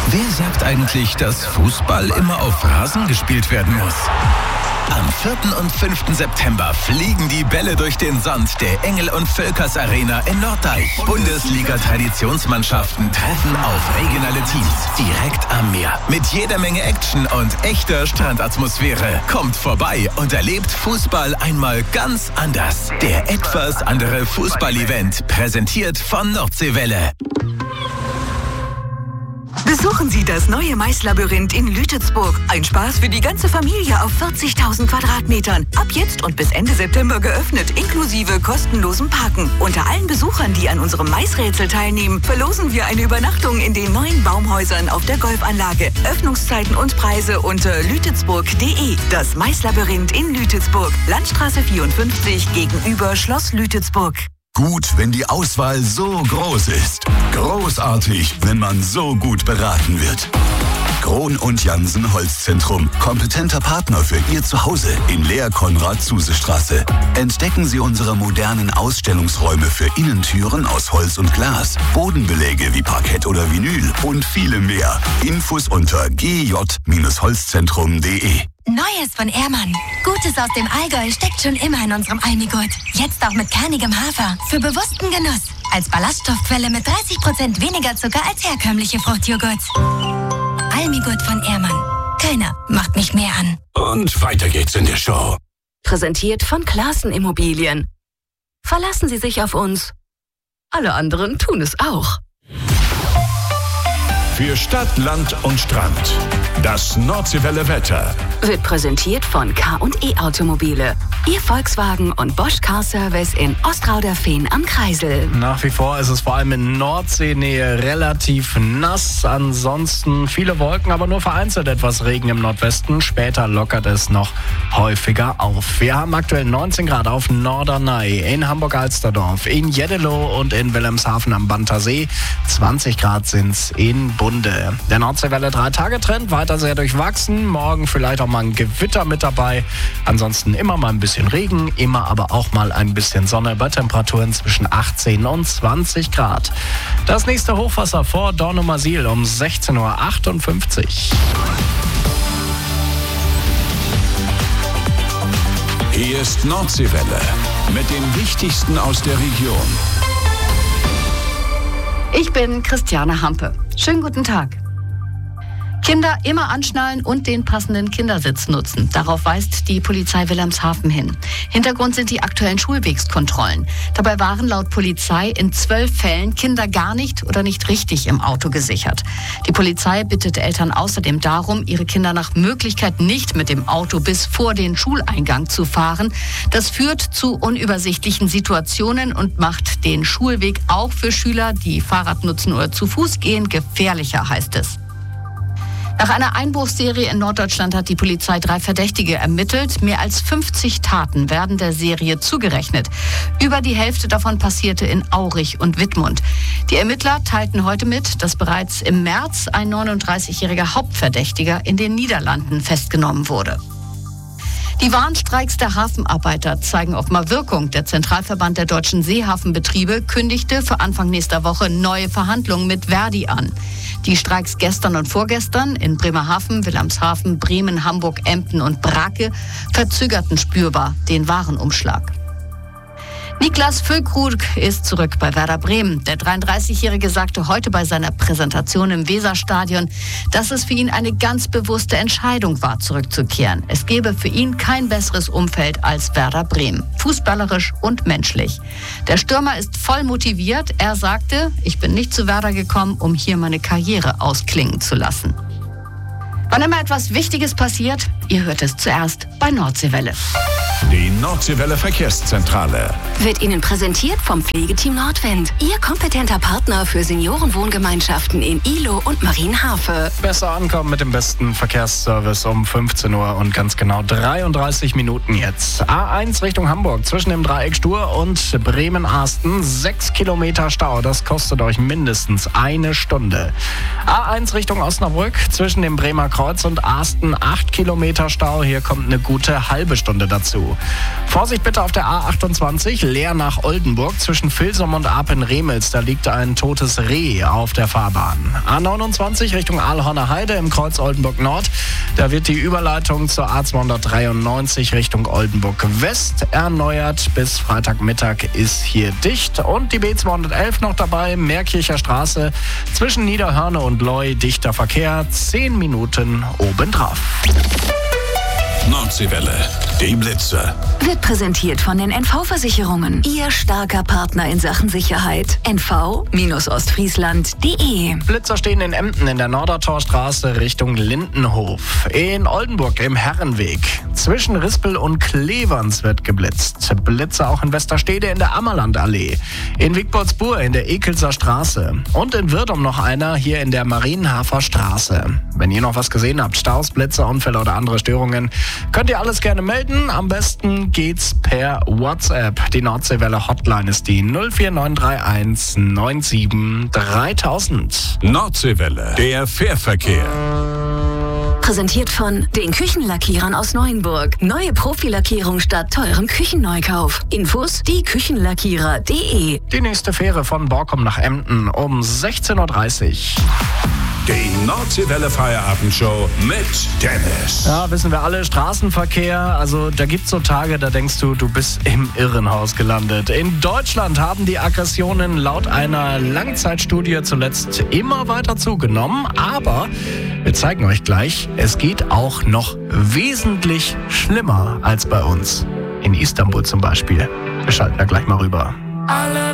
Wer sagt eigentlich, dass Fußball immer auf Rasen gespielt werden muss? Am 4. und 5. September fliegen die Bälle durch den Sand der Engel- und Völkers Arena in Norddeich. Bundesliga-Traditionsmannschaften treffen auf regionale Teams direkt am Meer. Mit jeder Menge Action und echter Strandatmosphäre. Kommt vorbei und erlebt Fußball einmal ganz anders. Der etwas andere Fußball-Event, präsentiert von Nordseewelle. Besuchen Sie das neue Maislabyrinth in Lütetsburg. Ein Spaß für die ganze Familie auf 40.000 Quadratmetern. Ab jetzt und bis Ende September geöffnet, inklusive kostenlosem Parken. Unter allen Besuchern, die an unserem Maisrätsel teilnehmen, verlosen wir eine Übernachtung in den neuen Baumhäusern auf der Golfanlage. Öffnungszeiten und Preise unter lütetsburg.de. Das Maislabyrinth in Lütetsburg. Landstraße 54 gegenüber Schloss Lütetsburg. Gut, wenn die Auswahl so groß ist. Großartig, wenn man so gut beraten wird. Krohn und Jansen Holzzentrum. Kompetenter Partner für Ihr Zuhause in Lehr-Konrad-Zuse-Straße. Entdecken Sie unsere modernen Ausstellungsräume für Innentüren aus Holz und Glas, Bodenbeläge wie Parkett oder Vinyl und viele mehr. Infos unter gj-holzzentrum.de. Neues von Ehrmann. Gutes aus dem Allgäu steckt schon immer in unserem Almigurt. Jetzt auch mit kernigem Hafer. Für bewussten Genuss. Als Ballaststoffquelle mit 30% weniger Zucker als herkömmliche Fruchtjoghurts. Almigurt von Ehrmann. Keiner macht mich mehr an. Und weiter geht's in der Show. Präsentiert von Klaassen Immobilien. Verlassen Sie sich auf uns. Alle anderen tun es auch. Für Stadt, Land und Strand. Das Nordseewelle Wetter. Wird präsentiert von K&E Automobile. Ihr Volkswagen und Bosch Car Service in Ostrauderfehn am Kreisel. Nach wie vor ist es vor allem in Nordseenähe relativ nass. Ansonsten viele Wolken, aber nur vereinzelt etwas Regen im Nordwesten. Später lockert es noch häufiger auf. Wir haben aktuell 19 Grad auf Norderney, in Hamburg-Alsterdorf, in Jeddelo und in Wilhelmshaven am Bantersee. 20 Grad sind's in Bunde. Der Nordseewelle 3-Tage-Trend weiter sehr durchwachsen. Morgen vielleicht auch mal ein Gewitter mit dabei. Ansonsten immer mal ein bisschen Regen, immer aber auch mal ein bisschen Sonne bei Temperaturen zwischen 18 und 20 Grad. Das nächste Hochwasser vor Dornumersiel um 16:58 Uhr. Hier ist Nordseewelle mit dem Wichtigsten aus der Region. Ich bin Christiane Hampe. Schönen guten Tag. Kinder immer anschnallen und den passenden Kindersitz nutzen. Darauf weist die Polizei Wilhelmshaven hin. Hintergrund sind die aktuellen Schulwegskontrollen. Dabei waren laut Polizei in 12 Fällen Kinder gar nicht oder nicht richtig im Auto gesichert. Die Polizei bittet Eltern außerdem darum, ihre Kinder nach Möglichkeit nicht mit dem Auto bis vor den Schuleingang zu fahren. Das führt zu unübersichtlichen Situationen und macht den Schulweg auch für Schüler, die Fahrrad nutzen oder zu Fuß gehen, gefährlicher, heißt es. Nach einer Einbruchsserie in Norddeutschland hat die Polizei 3 Verdächtige ermittelt. Mehr als 50 Taten werden der Serie zugerechnet. Über die Hälfte davon passierte in Aurich und Wittmund. Die Ermittler teilten heute mit, dass bereits im März ein 39-jähriger Hauptverdächtiger in den Niederlanden festgenommen wurde. Die Warnstreiks der Hafenarbeiter zeigen offenbar Wirkung. Der Zentralverband der deutschen Seehafenbetriebe kündigte für Anfang nächster Woche neue Verhandlungen mit Verdi an. Die Streiks gestern und vorgestern in Bremerhaven, Wilhelmshaven, Bremen, Hamburg, Emden und Brake verzögerten spürbar den Warenumschlag. Niklas Füllkrug ist zurück bei Werder Bremen. Der 33-Jährige sagte heute bei seiner Präsentation im Weserstadion, dass es für ihn eine ganz bewusste Entscheidung war, zurückzukehren. Es gebe für ihn kein besseres Umfeld als Werder Bremen, fußballerisch und menschlich. Der Stürmer ist voll motiviert. Er sagte, ich bin nicht zu Werder gekommen, um hier meine Karriere ausklingen zu lassen. Wann immer etwas Wichtiges passiert, ihr hört es zuerst bei Nordseewelle. Die Nordseewelle Verkehrszentrale Wird Ihnen präsentiert vom Pflegeteam Nordwind. Ihr kompetenter Partner für Seniorenwohngemeinschaften in Ihlow und Marienhafe. Besser ankommen mit dem besten Verkehrsservice um 15 Uhr und ganz genau 33 Minuten jetzt. A1 Richtung Hamburg zwischen dem Dreieck Stur und Bremen-Arsten. 6 Kilometer Stau, das kostet euch mindestens eine Stunde. A1 Richtung Osnabrück zwischen dem Bremer Kreuz und Arsten. 8 Kilometer Stau, hier kommt eine gute halbe Stunde dazu. zu. Vorsicht bitte auf der A28, Leer nach Oldenburg zwischen Vilsum und Apen-Remels. Da liegt ein totes Reh auf der Fahrbahn. A29 Richtung Aalhorner Heide im Kreuz Oldenburg Nord. Da wird die Überleitung zur A293 Richtung Oldenburg West erneuert. Bis Freitagmittag ist hier dicht. Und die B211 noch dabei, Meerkircher Straße zwischen Niederhörne und Leu. Dichter Verkehr, 10 Minuten obendrauf. Nordseewelle, die Blitzer. Wird präsentiert von den NV-Versicherungen. Ihr starker Partner in Sachen Sicherheit. NV-Ostfriesland.de. Blitzer stehen in Emden in der Nordertorstraße Richtung Lindenhof. In Oldenburg im Herrenweg. Zwischen Rispel und Kleverns wird geblitzt. Blitzer auch in Westerstede in der Ammerlandallee. In Wigboldsburg in der Ekelser Straße. Und in Wirdum noch einer hier in der Marienhafer Straße. Wenn ihr noch was gesehen habt, Staus, Blitzer, Unfälle oder andere Störungen, könnt ihr alles gerne melden. Am besten geht's per WhatsApp. Die Nordseewelle Hotline ist die 04931 97 3000. Nordseewelle, der Fährverkehr. Präsentiert von den Küchenlackierern aus Neuenburg. Neue Profilackierung statt teurem Küchenneukauf. Infos dieküchenlackierer.de. Die nächste Fähre von Borkum nach Emden um 16.30 Uhr. Die Nordseewelle Feierabendshow mit Dennis. Ja, wissen wir alle, Straßenverkehr, also da gibt's so Tage, da denkst du, du bist im Irrenhaus gelandet. In Deutschland haben die Aggressionen laut einer Langzeitstudie zuletzt immer weiter zugenommen, aber wir zeigen euch gleich, es geht auch noch wesentlich schlimmer als bei uns. In Istanbul zum Beispiel. Wir schalten da gleich mal rüber.